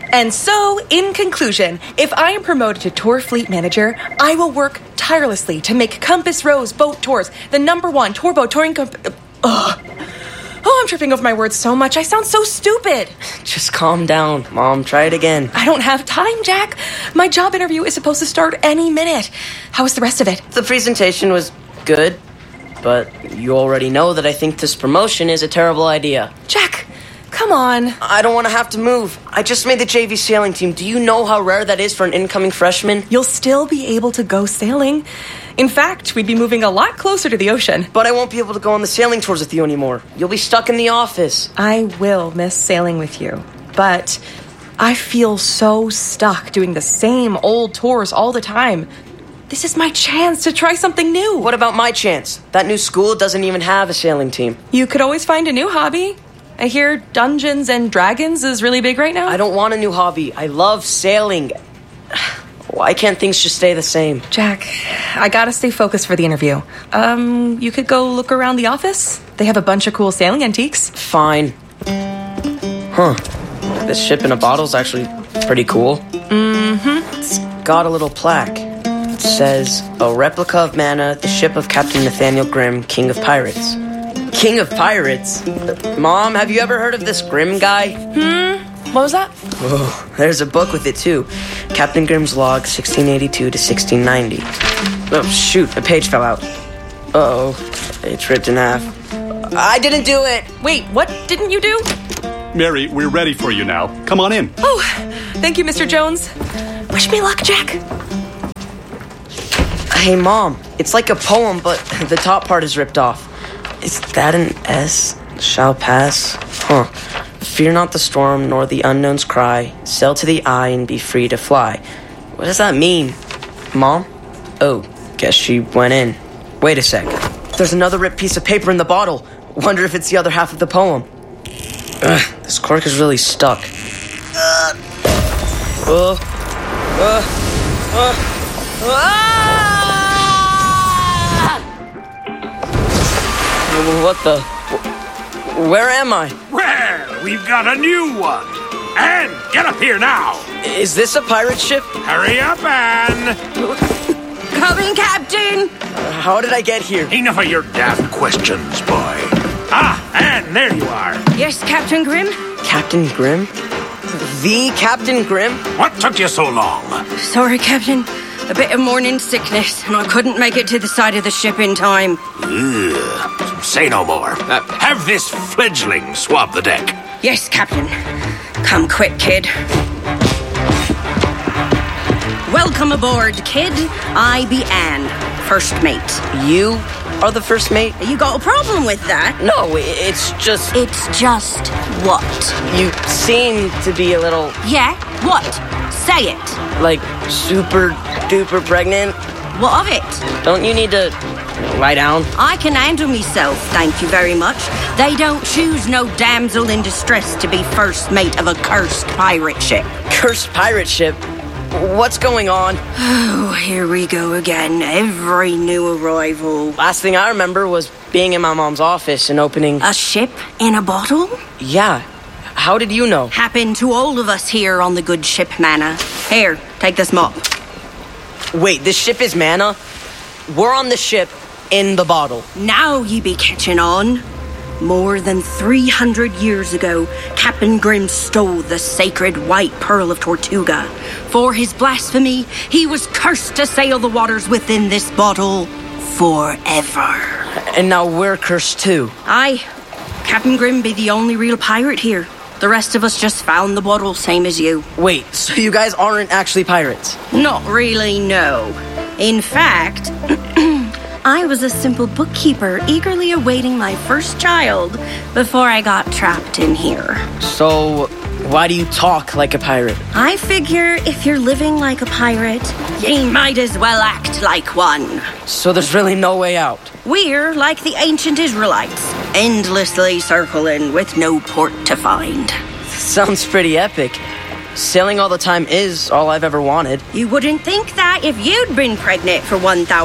And so, in conclusion, if I am promoted to tour fleet manager, I will work tirelessly to make Compass Rose Boat Tours the #1 tour boat touring Oh, I'm tripping over my words so much. I sound so stupid. Just calm down, Mom. Try it again. I don't have time, Jack. My job interview is supposed to start any minute. How was the rest of it? The presentation was good, but you already know that I think this promotion is a terrible idea. Jack, come on. I don't want to have to move. I just made the JV sailing team. Do you know how rare that is for an incoming freshman? You'll still be able to go sailing. In fact, we'd be moving a lot closer to the ocean. But I won't be able to go on the sailing tours with you anymore. You'll be stuck in the office. I will miss sailing with you, but I feel so stuck doing the same old tours all the time. This is my chance to try something new. What about my chance? That new school doesn't even have a sailing team. You could always find a new hobby. I hear Dungeons and Dragons is really big right now. I don't want a new hobby. I love sailing. Why can't things just stay the same? Jack, I gotta stay focused for the interview. You could go look around the office. They have a bunch of cool sailing antiques. Fine. Huh. This ship in a bottle's actually pretty cool. Mm-hmm. It's got a little plaque. It says, a replica of Mana, the ship of Captain Nathaniel Grimm, King of Pirates. King of Pirates? Mom, have you ever heard of this Grimm guy? What was that? Oh, there's a book with it too. Captain Grimm's Log, 1682 to 1690. Oh, shoot, a page fell out. Uh-oh, it's ripped in half. I didn't do it! Wait, what didn't you do? Mary, we're ready for you now. Come on in. Oh, thank you, Mr. Jones. Wish me luck, Jack. Hey, Mom, it's like a poem, but the top part is ripped off. Is that an S? Shall pass? Huh. Fear not the storm, nor the unknown's cry. Sail to the eye and be free to fly. What does that mean? Mom? Oh, guess she went in. Wait a sec. There's another ripped piece of paper in the bottle. Wonder if it's the other half of the poem. This cork is really stuck. What the? Where am I? Well, we've got a new one. Anne, get up here now. Is this a pirate ship? Hurry up, Anne. Coming, Captain. How did I get here? Enough of your daft questions, boy. Ah, Anne, there you are. Yes, Captain Grimm? Captain Grimm? The Captain Grimm? What took you so long? Sorry, Captain. A bit of morning sickness, and I couldn't make it to the side of the ship in time. Ugh. Say no more. Have this fledgling swab the deck. Yes, Captain. Come quick, kid. Welcome aboard, kid. I be Anne, first mate. You are the first mate? You got a problem with that? No, it's just... It's just what? You seem to be a little... Yeah, what? Say it. Like, super duper pregnant. What of it? Don't you need to lie down? I can handle myself, thank you very much. They don't choose no damsel in distress to be first mate of a cursed pirate ship. Cursed pirate ship? What's going on? Oh, here we go again. Every new arrival. Last thing I remember was being in my mom's office and opening... A ship in a bottle? Yeah. How did you know? Happened to all of us here on the good ship Mana. Here, take this mop. Wait, this ship is Mana? We're on the ship in the bottle. Now ye be catching on. More than 300 years ago, Captain Grimm stole the sacred white pearl of Tortuga. For his blasphemy, he was cursed to sail the waters within this bottle forever. And now we're cursed too. Aye. Captain Grimm be the only real pirate here. The rest of us just found the bottle, same as you. Wait, so you guys aren't actually pirates? Not really, no. In fact... I was a simple bookkeeper, eagerly awaiting my first child before I got trapped in here. So, why do you talk like a pirate? I figure if you're living like a pirate, ye might as well act like one. So there's really no way out? We're like the ancient Israelites, endlessly circling with no port to find. Sounds pretty epic. Sailing all the time is all I've ever wanted. You wouldn't think that if you'd been pregnant for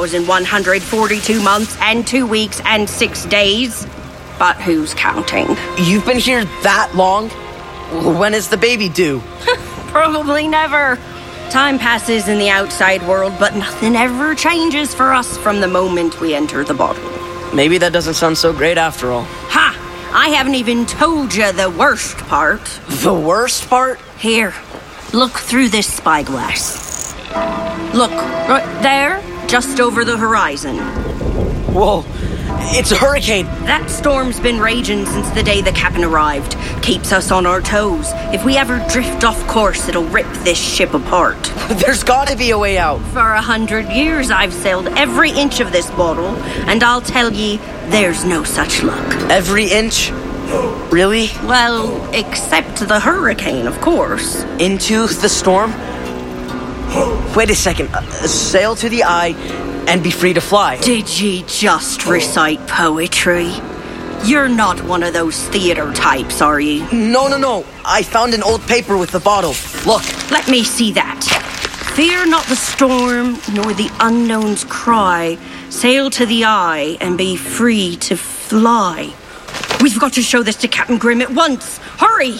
1,142 months and 2 weeks and 6 days. But who's counting? You've been here that long? When is the baby due? Probably never. Time passes in the outside world, but nothing ever changes for us from the moment we enter the bottle. Maybe that doesn't sound so great after all. Ha! I haven't even told you the worst part. The worst part? Here, look through this spyglass. Look, right there, just over the horizon. Whoa, it's a hurricane. That storm's been raging since the day the captain arrived. Keeps us on our toes. If we ever drift off course, it'll rip this ship apart. There's gotta be a way out. For 100 years, I've sailed every inch of this bottle, and I'll tell ye, there's no such luck. Every inch? Really? Well, except the hurricane, of course. Into the storm? Wait a second. Sail to the eye and be free to fly. Did ye just recite poetry? You're not one of those theater types, are ye? No. I found an old paper with the bottle. Look. Let me see that. Fear not the storm, nor the unknown's cry. Sail to the eye and be free to fly. We've got to show this to Captain Grimm at once. Hurry!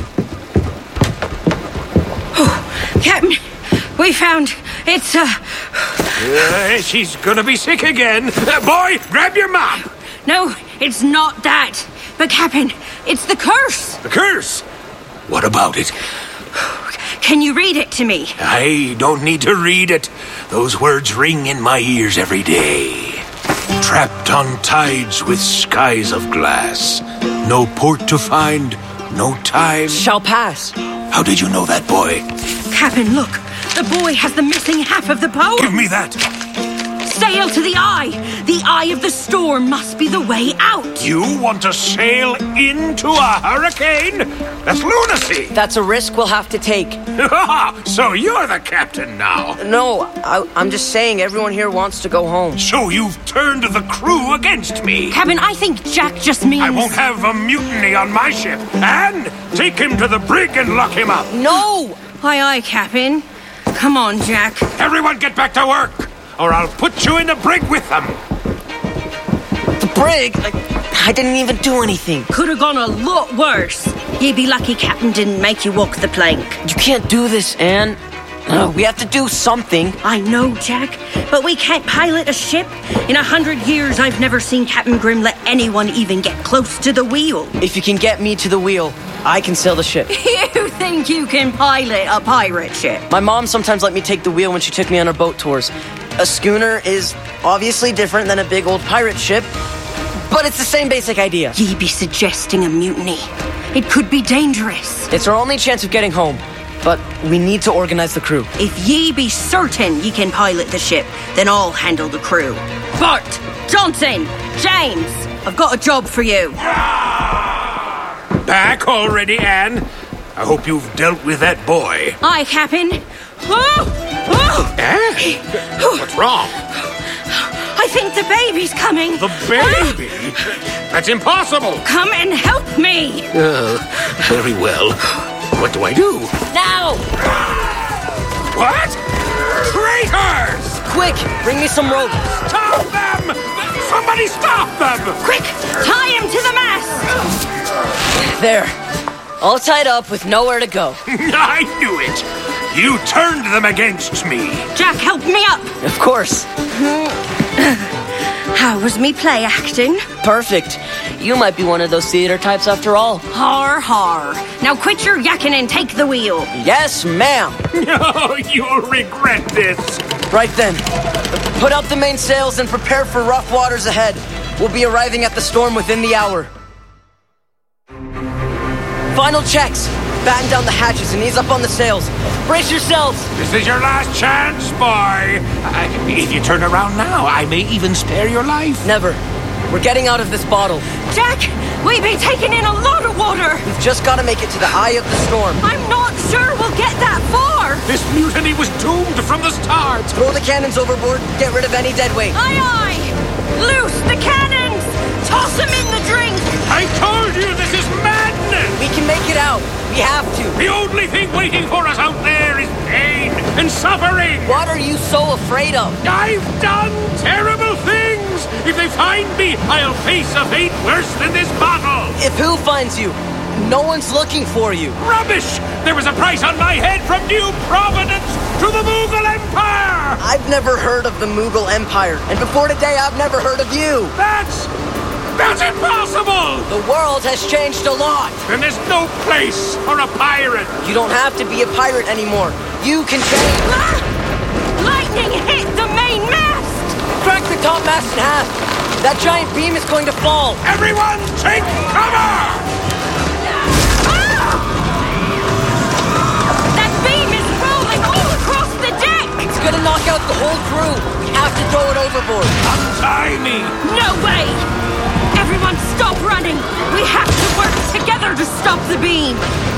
Oh, Captain, we found it's She's gonna be sick again. Boy, grab your mop. No, it's not that. But Captain, it's the curse. The curse? What about it? Can you read it to me? I don't need to read it. Those words ring in my ears every day. Trapped on tides with skies of glass. No port to find, no time. Shall pass. How did you know that, boy? Captain, look. The boy has the missing half of the poem. Give me that. Sail to the eye. The eye of the storm must be the way out. You want to sail into a hurricane? That's lunacy. That's a risk we'll have to take. So you're the captain now. No, I'm just saying everyone here wants to go home. So you've turned the crew against me. Captain, I think Jack just means... I won't have a mutiny on my ship. And take him to the brig and lock him up. No! Aye, Captain. Come on, Jack. Everyone get back to work, or I'll put you in the brig with them. The brig? I didn't even do anything. Could have gone a lot worse. You'd be lucky Captain didn't make you walk the plank. You can't do this, Anne. We have to do something. I know, Jack, but we can't pilot a ship. In 100 years, I've never seen Captain Grimm let anyone even get close to the wheel. If you can get me to the wheel, I can sail the ship. You think you can pilot a pirate ship? My mom sometimes let me take the wheel when she took me on her boat tours. A schooner is obviously different than a big old pirate ship, but it's the same basic idea. Ye be suggesting a mutiny. It could be dangerous. It's our only chance of getting home, but we need to organize the crew. If ye be certain ye can pilot the ship, then I'll handle the crew. Bart, Johnson, James, I've got a job for you. Back already, Anne? I hope you've dealt with that boy. Aye, Captain. Anne? What's wrong? I think the baby's coming. The baby? That's impossible. Come and help me. Very well. What do I do? Now. What? Traitors! Quick, bring me some rope. Stop them! Somebody stop them! Quick, tie him to the mast. There. All tied up with nowhere to go. I knew it. You turned them against me. Jack, help me up. Of course. How was me play acting? Perfect. You might be one of those theater types after all. Har har. Now quit your yakking and take the wheel. Yes, ma'am. No, you'll regret this. Right then. Put out the main sails and prepare for rough waters ahead. We'll be arriving at the storm within the hour. Final checks. Batten down the hatches and ease up on the sails. Brace yourselves. This is your last chance, boy. If you turn around now, I may even spare your life. Never. We're getting out of this bottle. Jack, we be taking in a lot of water. We've just got to make it to the eye of the storm. I'm not sure we'll get that far. This mutiny was doomed from the start. Throw the cannons overboard. Get rid of any dead weight. Aye, aye. Loose the cannons. Toss them in the drink. I told you this is madness. We can make it out. We have to. The only thing waiting for us out there is pain and suffering. What are you so afraid of? I've done terrible things. If they find me, I'll face a fate worse than this bottle. If who finds you? No one's looking for you. Rubbish! There was a price on my head from New Providence to the Mughal Empire! I've never heard of the Mughal Empire, and before today, I've never heard of you. That's impossible! The world has changed a lot. Then there's no place for a pirate. You don't have to be a pirate anymore. You can change. Ah! Lightning hit the main mast! Crack the top mast in half. That giant beam is going to fall. Everyone take cover! Ah! That beam is rolling all across the deck! It's gonna knock out the whole crew. We have to throw it overboard. Untie me! No way! Everyone stop running! We have to work together to stop the beam!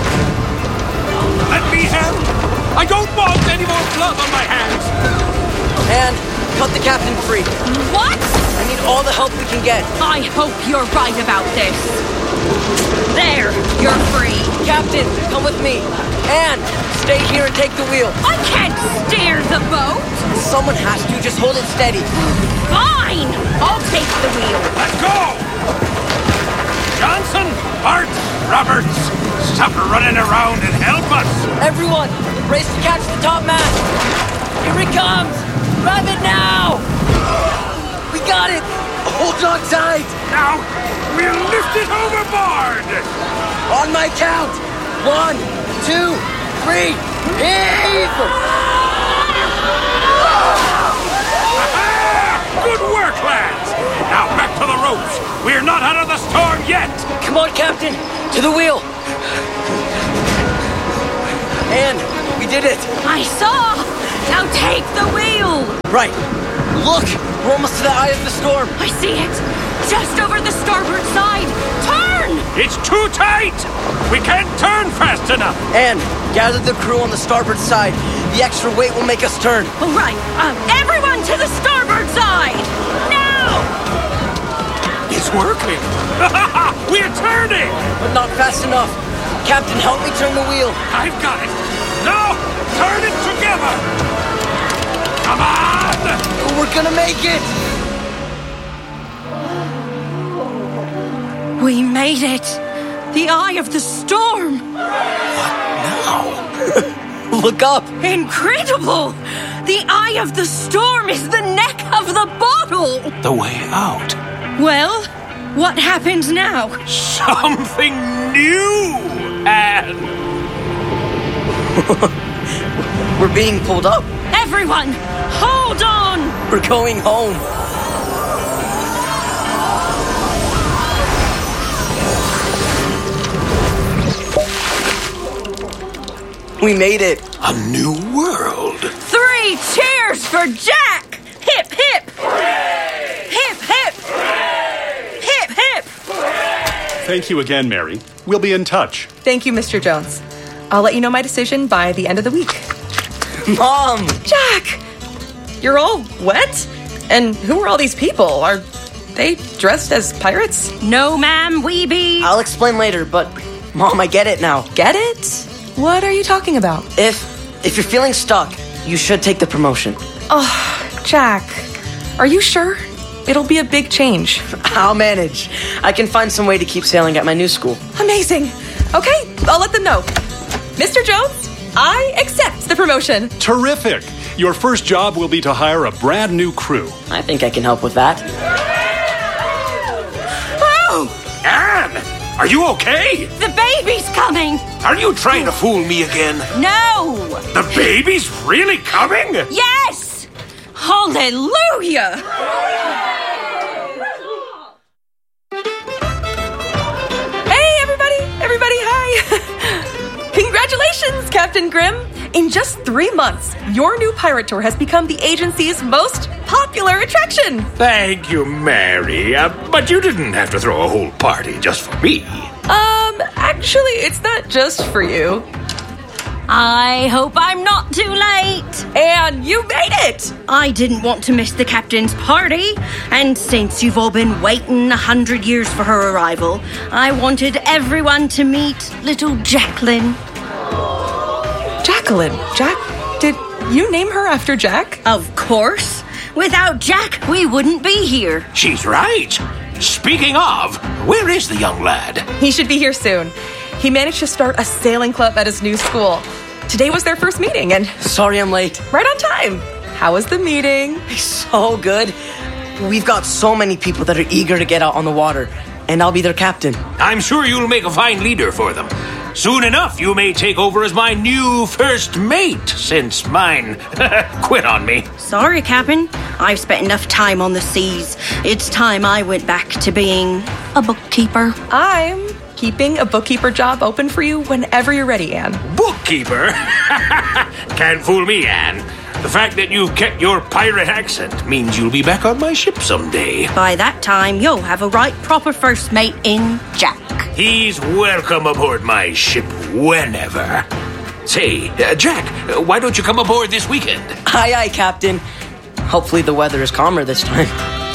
Let me help! I don't want any more blood on my hands! And cut the captain free. What? I need all the help we can get. I hope you're right about this. There, you're free. Captain, come with me. Anne, stay here and take the wheel. I can't steer the boat. Someone has to. Just hold it steady. Fine, I'll take the wheel. Let's go! Johnson, Bart, Roberts, stop running around and help us! Everyone, race to catch the top mast. Here it comes. Grab it now. We got it. Hold on tight. Now, we'll lift it overboard! On my count. 1, 2, 3. Heave! Good work, lads! Now back to the ropes! We're not out of the storm yet! Come on, Captain. To the wheel. Anne, we did it. I saw. Now take the wheel. Right. Look, we're almost to the eye of the storm. I see it. Just over the starboard side. Turn! It's too tight! We can't turn fast enough! Anne, gather the crew on the starboard side. The extra weight will make us turn. All right, everyone to the starboard side! Now! It's working! We're turning! But not fast enough. Captain, help me turn the wheel. I've got it! Now, turn it together! Come on! We're gonna make it! We made it! The eye of the storm! Look up! Incredible! The eye of the storm is the neck of the bottle! The way out. Well, what happens now? Something new, Anne! We're being pulled up. Everyone, hold on! We're going home. We made it. A new world. 3 cheers for Jack! Hip, hip! Hooray! Hip, hip! Hooray! Hip, hip! Hooray! Thank you again, Mary. We'll be in touch. Thank you, Mr. Jones. I'll let you know my decision by the end of the week. Mom! Jack! You're all wet? And who are all these people? Are they dressed as pirates? No, ma'am, we be... I'll explain later, but Mom, I get it now. Get it? What are you talking about? If you're feeling stuck, you should take the promotion. Oh, Jack, are you sure? It'll be a big change. I'll manage. I can find some way to keep sailing at my new school. Amazing. Okay, I'll let them know. Mr. Jones, I accept the promotion. Terrific! Your first job will be to hire a brand new crew. I think I can help with that. Oh! Anne! Are you okay? The baby's coming! Are you trying to fool me again? No! The baby's really coming? Yes! Hallelujah! Hey, everybody, hi! Congratulations, Captain Grimm! In just 3 months, your new pirate tour has become the agency's most popular attraction. Thank you, Mary. But you didn't have to throw a whole party just for me. Actually, it's not just for you. I hope I'm not too late. And you made it! I didn't want to miss the captain's party, and since you've all been waiting 100 years for her arrival, I wanted everyone to meet little Jacqueline. Jacqueline. Jack? Did you name her after Jack? Of course. Without Jack, we wouldn't be here. She's right. Speaking of, where is the young lad? He should be here soon. He managed to start a sailing club at his new school. Today was their first meeting, and Sorry I'm late. right on time. How was the meeting? So good. We've got so many people that are eager to get out on the water, and I'll be their captain. I'm sure you'll make a fine leader for them. Soon enough, you may take over as my new first mate, since mine quit on me. Sorry, Captain. I've spent enough time on the seas. It's time I went back to being a bookkeeper. I'm keeping a bookkeeper job open for you whenever you're ready, Anne. Bookkeeper? Can't fool me, Anne. The fact that you've kept your pirate accent means you'll be back on my ship someday. By that time, you'll have a right proper first mate in Jack. He's welcome aboard my ship whenever. Say, Jack, why don't you come aboard this weekend? Aye, aye, Captain. Hopefully the weather is calmer this time.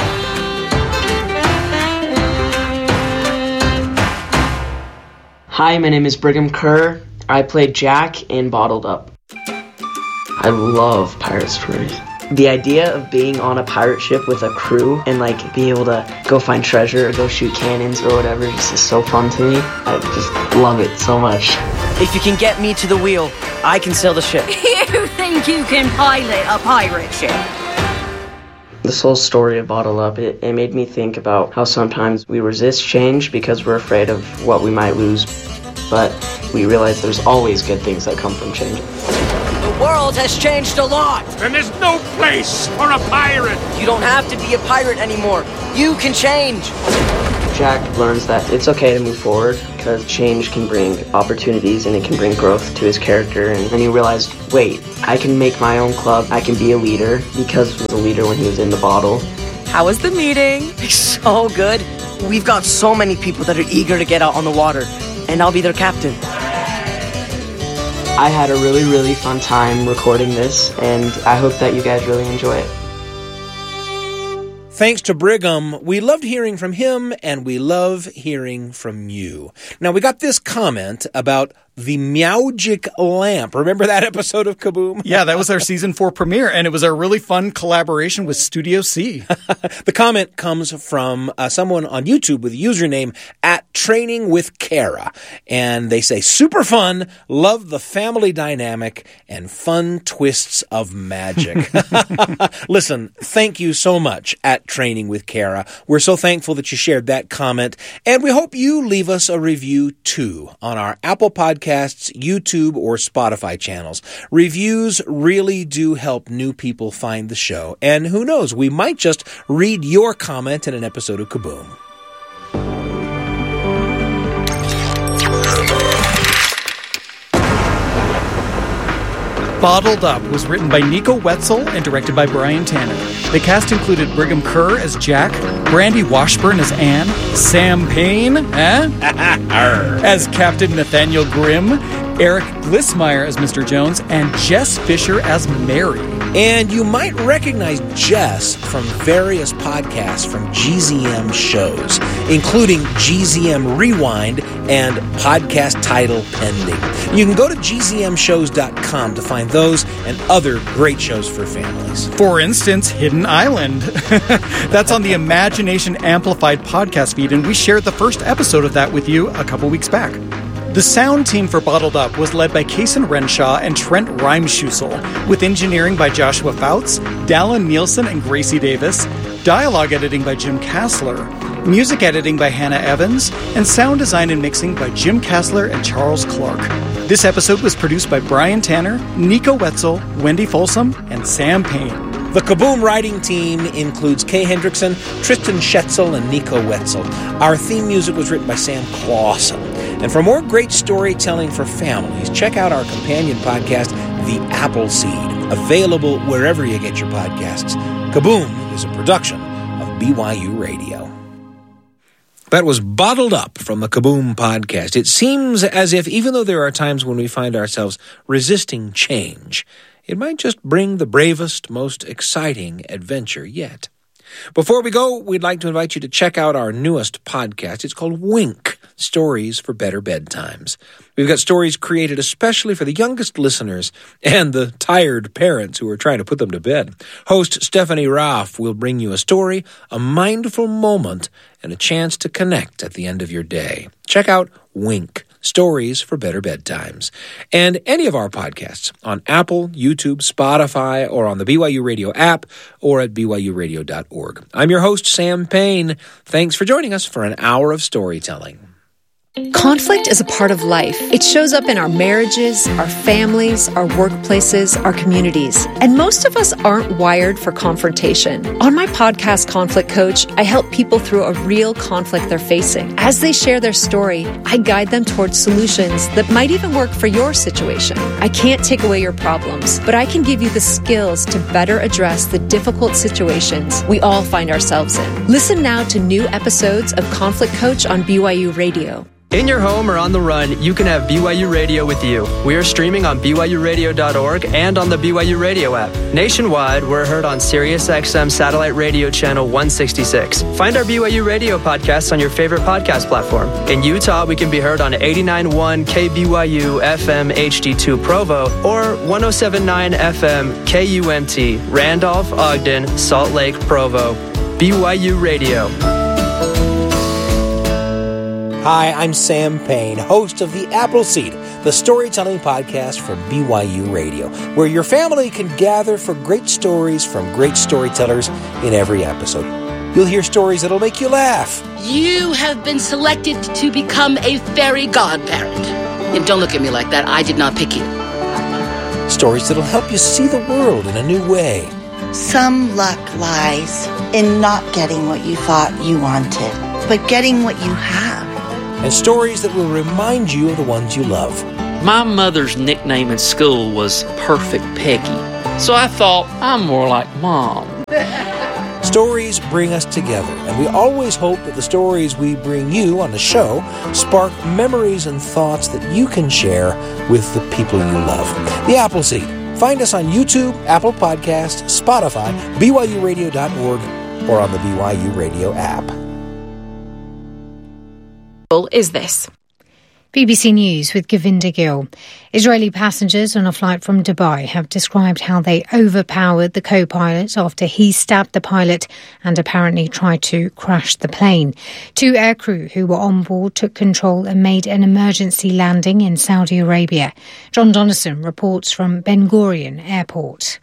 Hi, my name is Brigham Kerr. I played Jack in Bottled Up. I love pirate stories. The idea of being on a pirate ship with a crew and be able to go find treasure or go shoot cannons or whatever is just so fun to me. I just love it so much. If you can get me to the wheel, I can sail the ship. You think you can pilot a pirate ship? This whole story of Bottle Up, it made me think about how sometimes we resist change because we're afraid of what we might lose. But we realize there's always good things that come from change. The world has changed a lot. And there's no place for a pirate. You don't have to be a pirate anymore. You can change. Jack learns that it's okay to move forward because change can bring opportunities and it can bring growth to his character. And then he realized, wait, I can make my own club. I can be a leader because he was a leader when he was in the bottle. How was the meeting? So good. We've got so many people that are eager to get out on the water, and I'll be their captain. I had a really, really fun time recording this, and I hope that you guys really enjoy it. Thanks to Brigham, we loved hearing from him, and we love hearing from you. Now, we got this comment about the Meowgic lamp. Remember that episode of Kaboom? Yeah, that was our season 4 premiere, and it was a really fun collaboration with Studio C. The comment comes from someone on YouTube with the username @TrainingWithKara, and they say, super fun, love the family dynamic, and fun twists of magic. Listen, thank you so much @TrainingWithKara. We're so thankful that you shared that comment, and we hope you leave us a review too on our Apple Podcasts, YouTube, or Spotify channels. Reviews really do help new people find the show, and who knows, we might just read your comment in an episode of Kaboom. Bottled Up was written by Nico Wetzel and directed by Brian Tanner. The cast included Brigham Kerr as Jack, Brandy Washburn as Anne, Sam Payne as Captain Nathaniel Grimm, Eric Glissmeyer as Mr. Jones, and Jess Fisher as Mary. And you might recognize Jess from various podcasts from GZM shows, including GZM Rewind and Podcast Title Pending. You can go to gzmshows.com to find those and other great shows for families. For instance, Hidden Island. That's on the Imagination Amplified podcast feed, and we shared the first episode of that with you a couple weeks back. The sound team for Bottled Up was led by Kason Renshaw and Trent Reimschussel, with engineering by Joshua Fouts, Dallin Nielsen and Gracie Davis, dialogue editing by Jim Kassler, music editing by Hannah Evans, and sound design and mixing by Jim Kassler and Charles Clark. This episode was produced by Brian Tanner, Nico Wetzel, Wendy Folsom, and Sam Payne. The Kaboom writing team includes Kay Hendrickson, Tristan Schetzel, and Nico Wetzel. Our theme music was written by Sam Clausen. And for more great storytelling for families, check out our companion podcast, The Appleseed, available wherever you get your podcasts. Kaboom is a production of BYU Radio. That was Bottled Up from the Kaboom podcast. It seems as if even though there are times when we find ourselves resisting change, it might just bring the bravest, most exciting adventure yet. Before we go, we'd like to invite you to check out our newest podcast. It's called Wink, Stories for Better Bedtimes. We've got stories created especially for the youngest listeners and the tired parents who are trying to put them to bed. Host Stephanie Raff will bring you a story, a mindful moment, and a chance to connect at the end of your day. Check out Wink, Stories for Better Bedtimes. And any of our podcasts on Apple, YouTube, Spotify, or on the BYU Radio app or at byuradio.org. I'm your host, Sam Payne. Thanks for joining us for an hour of storytelling. Conflict is a part of life. It shows up in our marriages, our families, our workplaces, our communities. And most of us aren't wired for confrontation. On my podcast, Conflict Coach, I help people through a real conflict they're facing. As they share their story, I guide them towards solutions that might even work for your situation. I can't take away your problems, but I can give you the skills to better address the difficult situations we all find ourselves in. Listen now to new episodes of Conflict Coach on BYU Radio. In your home or on the run, you can have BYU Radio with you. We are streaming on BYURadio.org and on the BYU Radio app. Nationwide, we're heard on SiriusXM Satellite Radio Channel 166. Find our BYU Radio podcasts on your favorite podcast platform. In Utah, we can be heard on 89.1 KBYU FM HD2 Provo or 107.9 FM KUMT, Randolph, Ogden, Salt Lake, Provo. BYU Radio. Hi, I'm Sam Payne, host of The Appleseed, the storytelling podcast for BYU Radio, where your family can gather for great stories from great storytellers in every episode. You'll hear stories that'll make you laugh. You have been selected to become a fairy godparent. And don't look at me like that. I did not pick you. Stories that'll help you see the world in a new way. Some luck lies in not getting what you thought you wanted, but getting what you have. And stories that will remind you of the ones you love. My mother's nickname in school was Perfect Peggy, so I thought I'm more like Mom. Stories bring us together, and we always hope that the stories we bring you on the show spark memories and thoughts that you can share with the people you love. The Appleseed. Find us on YouTube, Apple Podcasts, Spotify, BYURadio.org, or on the BYU Radio app. Is this? BBC News with Govinda Gill. Israeli passengers on a flight from Dubai have described how they overpowered the co-pilot after he stabbed the pilot and apparently tried to crash the plane. 2 aircrew who were on board took control and made an emergency landing in Saudi Arabia. John Donnison reports from Ben Gurion Airport.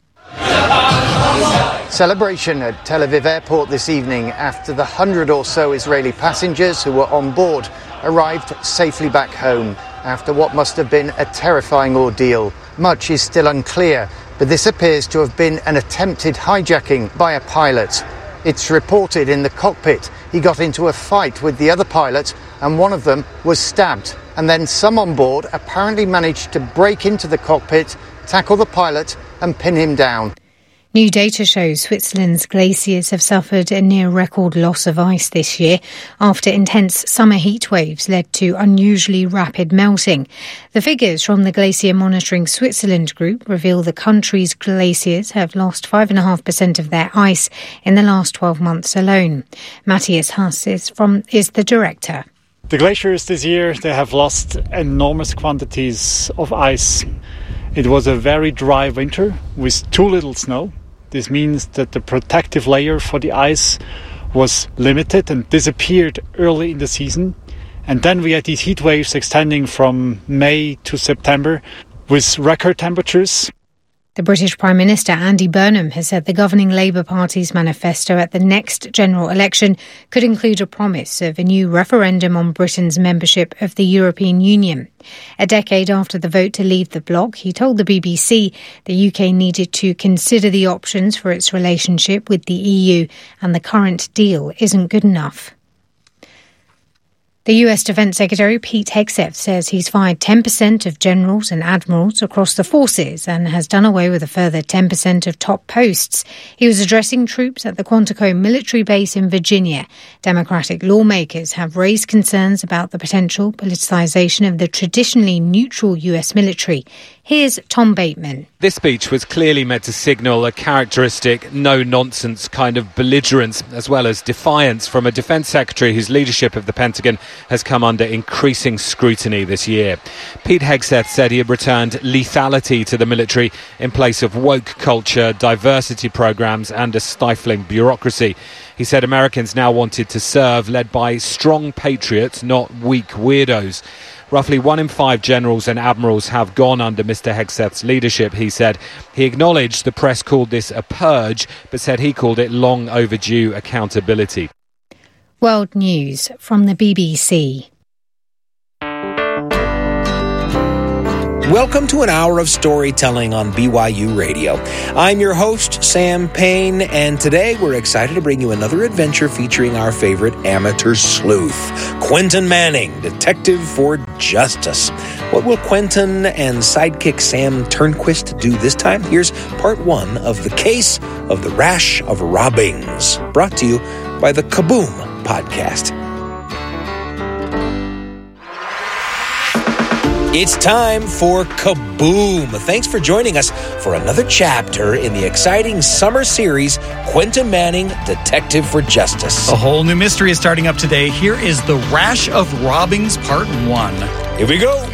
Celebration at Tel Aviv Airport this evening after the 100 or so Israeli passengers who were on board arrived safely back home after what must have been a terrifying ordeal. Much is still unclear, but this appears to have been an attempted hijacking by a pilot. It's reported in the cockpit he got into a fight with the other pilot and one of them was stabbed. And then some on board apparently managed to break into the cockpit, tackle the pilot and pin him down. New data shows Switzerland's glaciers have suffered a near-record loss of ice this year after intense summer heat waves led to unusually rapid melting. The figures from the Glacier Monitoring Switzerland group reveal the country's glaciers have lost 5.5% of their ice in the last 12 months alone. Matthias Haas is the director. The glaciers this year, they have lost enormous quantities of ice. It was a very dry winter with too little snow. This means that the protective layer for the ice was limited and disappeared early in the season. And then we had these heat waves extending from May to September with record temperatures. The British Prime Minister Andy Burnham has said the governing Labour Party's manifesto at the next general election could include a promise of a new referendum on Britain's membership of the European Union. A decade after the vote to leave the bloc, he told the BBC the UK needed to consider the options for its relationship with the EU and the current deal isn't good enough. The US Defense Secretary Pete Hegseth says he's fired 10% of generals and admirals across the forces and has done away with a further 10% of top posts. He was addressing troops at the Quantico military base in Virginia. Democratic lawmakers have raised concerns about the potential politicization of the traditionally neutral US military. Here's Tom Bateman. This speech was clearly meant to signal a characteristic no-nonsense kind of belligerence as well as defiance from a defence secretary whose leadership of the Pentagon has come under increasing scrutiny this year. Pete Hegseth said he had returned lethality to the military in place of woke culture, diversity programmes and a stifling bureaucracy. He said Americans now wanted to serve, led by strong patriots, not weak weirdos. Roughly 1 in 5 generals and admirals have gone under Mr. Hegseth's leadership, he said. He acknowledged the press called this a purge, but said he called it long overdue accountability. World News from the BBC. Welcome to an hour of storytelling on BYU Radio. I'm your host, Sam Payne, and today we're excited to bring you another adventure featuring our favorite amateur sleuth, Quentin Manning, Detective for Justice. What will Quentin and sidekick Sam Turnquist do this time? Here's part 1 of The Case of the Rash of Robbings, brought to you by the Kaboom podcast. It's time for Kaboom! Thanks for joining us for another chapter in the exciting summer series, Quentin Manning, Detective for Justice. A whole new mystery is starting up today. Here is The Rash of Robbings, Part 1. Here we go.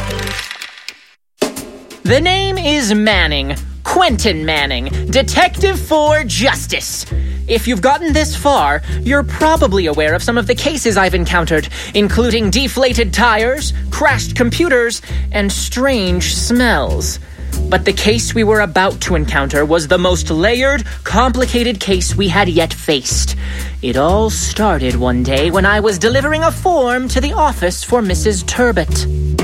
The name is Manning. Quentin Manning, Detective for Justice. If you've gotten this far, you're probably aware of some of the cases I've encountered, including deflated tires, crashed computers, and strange smells. But the case we were about to encounter was the most layered, complicated case we had yet faced. It all started one day when I was delivering a form to the office for Mrs. Turbot.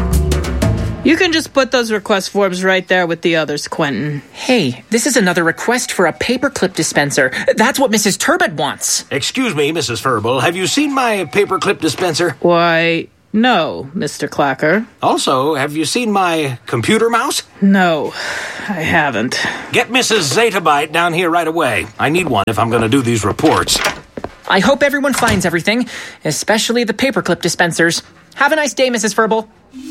You can just put those request forms right there with the others, Quentin. Hey, this is another request for a paperclip dispenser. That's what Mrs. Turbot wants. Excuse me, Mrs. Furball. Have you seen my paperclip dispenser? Why, no, Mr. Clacker. Also, have you seen my computer mouse? No, I haven't. Get Mrs. Zetabyte down here right away. I need one if I'm going to do these reports. I hope everyone finds everything, especially the paperclip dispensers. Have a nice day, Mrs. Furball.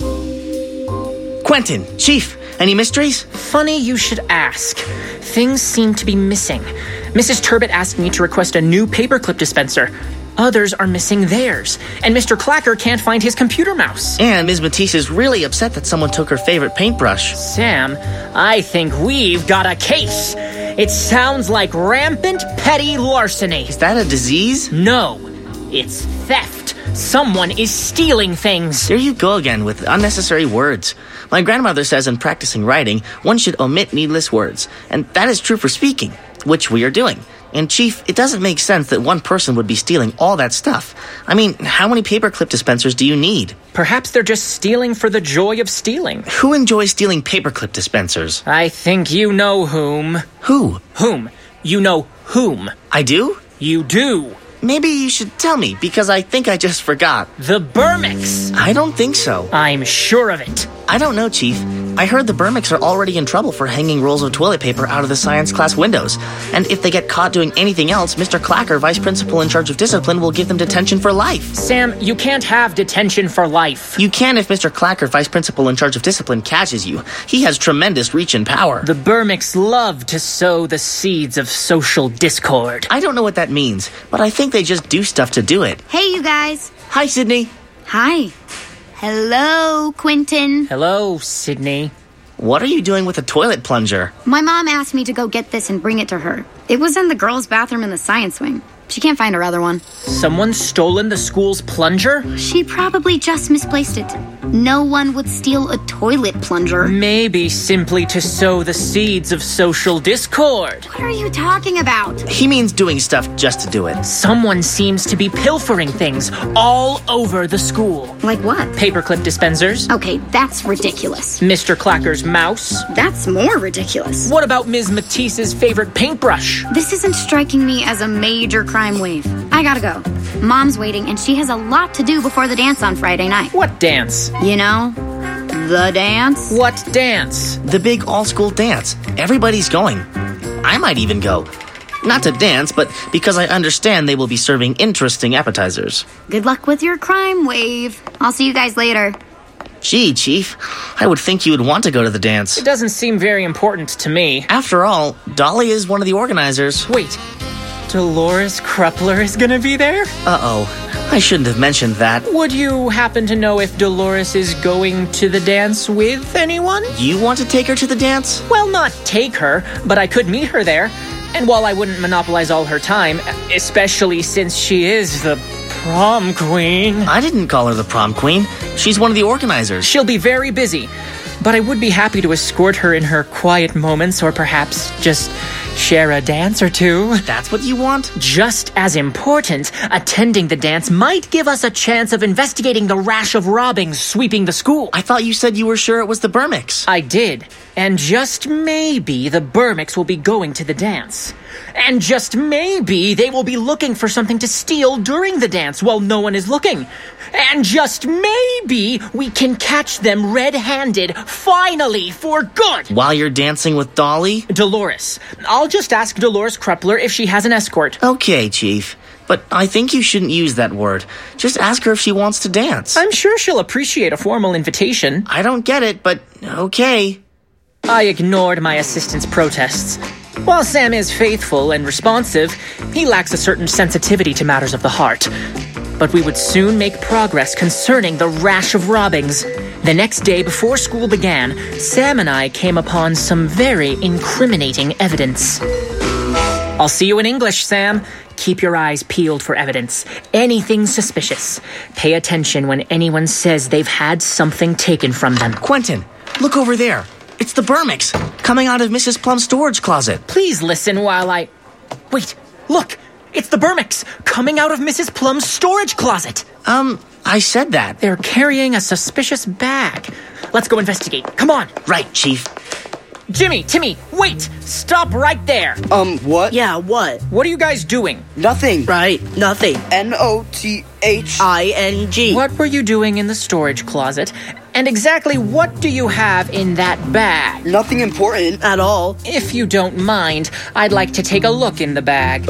Quentin, Chief, any mysteries? Funny you should ask. Things seem to be missing. Mrs. Turbot asked me to request a new paperclip dispenser. Others are missing theirs. And Mr. Clacker can't find his computer mouse. And Ms. Matisse is really upset that someone took her favorite paintbrush. Sam, I think we've got a case. It sounds like rampant petty larceny. Is that a disease? No, it's theft. Someone is stealing things. There you go again with unnecessary words. My grandmother says in practicing writing, one should omit needless words. And that is true for speaking, which we are doing. And Chief, it doesn't make sense that one person would be stealing all that stuff. I mean, how many paperclip dispensers do you need? Perhaps they're just stealing for the joy of stealing. Who enjoys stealing paperclip dispensers? I think you know whom. Who? Whom? You know whom. I do? You do. Maybe you should tell me, because I think I just forgot. The Burmicks. I don't think so. I'm sure of it. I don't know, Chief. I heard the Burmicks are already in trouble for hanging rolls of toilet paper out of the science class windows. And if they get caught doing anything else, Mr. Clacker, Vice Principal in charge of discipline, will give them detention for life. Sam, you can't have detention for life. You can if Mr. Clacker, Vice Principal in charge of discipline, catches you. He has tremendous reach and power. The Burmicks love to sow the seeds of social discord. I don't know what that means, but I think they just do stuff to do it. Hey, you guys. Hi, Sydney. Hi. Hello, Quentin. Hello, Sydney. What are you doing with a toilet plunger? My mom asked me to go get this and bring it to her. It was in the girls' bathroom in the science wing. She can't find her other one. Someone's stolen the school's plunger? She probably just misplaced it. No one would steal a toilet plunger. Maybe simply to sow the seeds of social discord. What are you talking about? He means doing stuff just to do it. Someone seems to be pilfering things all over the school. Like what? Paperclip dispensers. Okay, that's ridiculous. Mr. Clacker's mouse. That's more ridiculous. What about Ms. Matisse's favorite paintbrush? This isn't striking me as a major crime wave. I gotta go. Mom's waiting, and she has a lot to do before the dance on Friday night. What dance? You know, the dance. What dance? The big all-school dance. Everybody's going. I might even go. Not to dance, but because I understand they will be serving interesting appetizers. Good luck with your crime wave. I'll see you guys later. Gee, Chief, I would think you would want to go to the dance. It doesn't seem very important to me. After all, Dolly is one of the organizers. Wait, Dolores Krupler is gonna be there? Uh-oh, I shouldn't have mentioned that. Would you happen to know if Dolores is going to the dance with anyone? You want to take her to the dance? Well, not take her, but I could meet her there. And while I wouldn't monopolize all her time, especially since she is the prom queen... I didn't call her the prom queen. She's one of the organizers. She'll be very busy. But I would be happy to escort her in her quiet moments, or perhaps just share a dance or two. That's what you want? Just as important, attending the dance might give us a chance of investigating the rash of robbings sweeping the school. I thought you said you were sure it was the Burmicks. I did. And just maybe the Burmicks will be going to the dance. And just maybe they will be looking for something to steal during the dance while no one is looking. And just maybe we can catch them red-handed, finally, for good. While you're dancing with Dolly? Dolores. I'll just ask Dolores Krepler if she has an escort. Okay, Chief. But I think you shouldn't use that word. Just ask her if she wants to dance. I'm sure she'll appreciate a formal invitation. I don't get it, but okay. I ignored my assistant's protests. While Sam is faithful and responsive, he lacks a certain sensitivity to matters of the heart. But we would soon make progress concerning the rash of robbings. The next day before school began, Sam and I came upon some very incriminating evidence. I'll see you in English, Sam. Keep your eyes peeled for evidence. Anything suspicious. Pay attention when anyone says they've had something taken from them. Quentin, look over there. It's the Burmicks, coming out of Mrs. Plum's storage closet. Please listen while I... Wait, look! It's the Burmicks, coming out of Mrs. Plum's storage closet! I said that. They're carrying a suspicious bag. Let's go investigate. Come on! Right, Chief. Jimmy, Timmy, wait! Stop right there! What? Yeah, what? What are you guys doing? Nothing. Right, nothing. Nothing. What were you doing in the storage closet? And exactly what do you have in that bag? Nothing important at all. If you don't mind, I'd like to take a look in the bag.